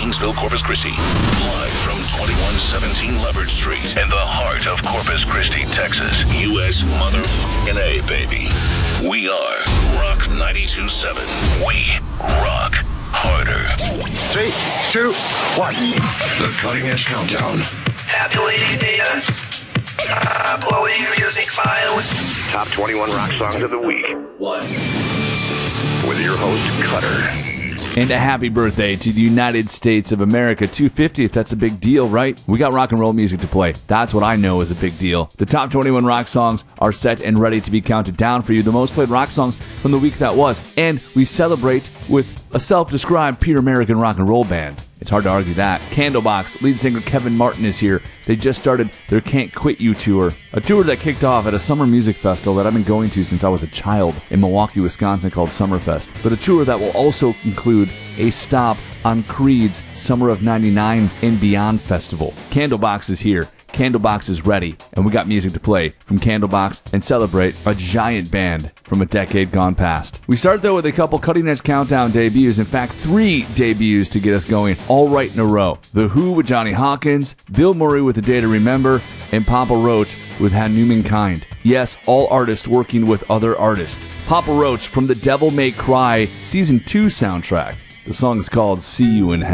Kingsville, Corpus Christi. Live from 2117 Leopard Street in the heart of Corpus Christi, Texas. U.S. motherfucking A, baby. We are Rock 92.7. We rock harder. 3, 2, 1. The Cutting Edge Countdown. Tabulating data. Uploading music files. Top 21 rock songs of the week. 1. With your host, Cutter. And a happy birthday to the United States of America. 250th, that's a big deal, right? We got rock and roll music to play. That's what I know is a big deal. The top 21 rock songs are set and ready to be counted down for you. The most played rock songs from the week that was. And we celebrate with a self-described pure American rock and roll band. It's hard to argue that. Candlebox lead singer Kevin Martin is here. They just started their Can't Quit You tour, a tour that kicked off at a summer music festival that I've been going to since I was a child in Milwaukee, Wisconsin called Summerfest, but a tour that will also include a stop on Creed's Summer of 99 and Beyond Festival. Candlebox is here. Candlebox is ready, and we got music to play from Candlebox and celebrate a giant band from a decade gone past. We start, though, with a couple Cutting Edge Countdown debuts. In fact, 3 debuts to get us going, all right in a row. The Who with Johnny Hawkins, Bill Murray with A Day to Remember, and Papa Roach with Had New Mankind. Yes, all artists working with other artists. Papa Roach from the Devil May Cry Season 2 soundtrack. The song is called See You in Heaven.